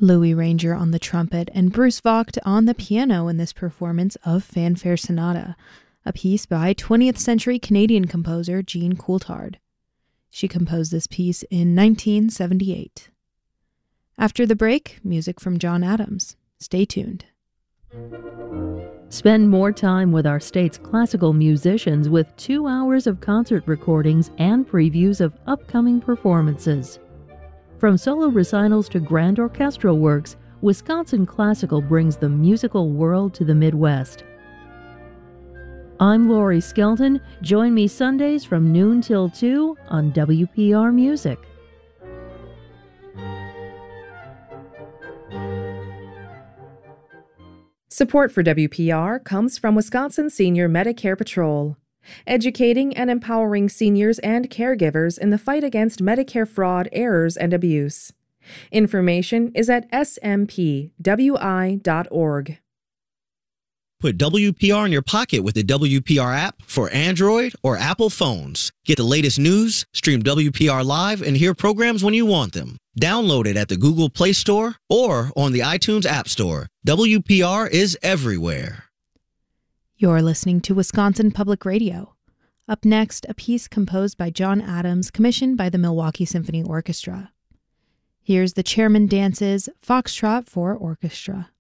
Louis Ranger on the trumpet and Bruce Vogt on the piano in this performance of Fanfare Sonata, a piece by 20th century Canadian composer Jean Coulthard. She composed this piece in 1978. After the break, music from John Adams. Stay tuned. Spend more time with our state's classical musicians with 2 hours of concert recordings and previews of upcoming performances. From solo recitals to grand orchestral works, Wisconsin Classical brings the musical world to the Midwest. I'm Lori Skelton. Join me Sundays from noon till 2 on WPR Music. Support for WPR comes from Wisconsin Senior Medicare Patrol, educating and empowering seniors and caregivers in the fight against Medicare fraud, errors, and abuse. Information is at smpwi.org. Put WPR in your pocket with the WPR app for Android or Apple phones. Get the latest news, stream WPR live, and hear programs when you want them. Download it at the Google Play Store or on the iTunes App Store. WPR is everywhere. You're listening to Wisconsin Public Radio. Up next, a piece composed by John Adams, commissioned by the Milwaukee Symphony Orchestra. Here's the Chairman Dance's Foxtrot for Orchestra.